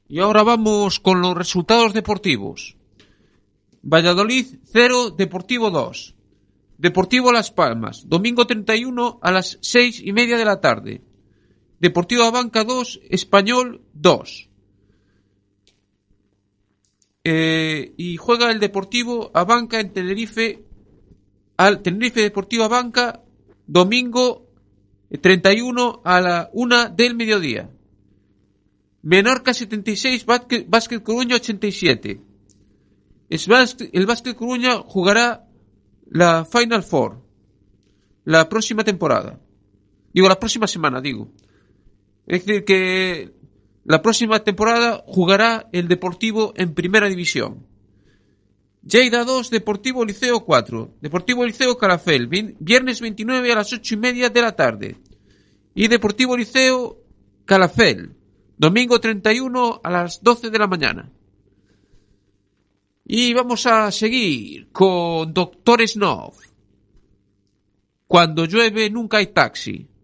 Y ahora vamos con los resultados deportivos. Valladolid 0, Deportivo 2. Deportivo Las Palmas, domingo 31 a las 6:30 de la tarde. Deportivo Abanca 2, Español 2. Y juega el Deportivo Abanca en Tenerife, al Tenerife Deportivo Abanca, domingo 31 a la 1 del mediodía. Menorca 76, Básquet Coruña 87. El Básquet Coruña jugará la Final Four la próxima temporada. La próxima semana, digo. Es decir, que la próxima temporada jugará el Deportivo en Primera División. Lleida 2, Deportivo Liceo 4. Deportivo Liceo Calafell, viernes 29 a las 8:30 de la tarde. Y Deportivo Liceo Calafell, domingo 31 a las 12 de la mañana. Y vamos a seguir con Doctor Snow. Cuando llueve nunca hay taxi.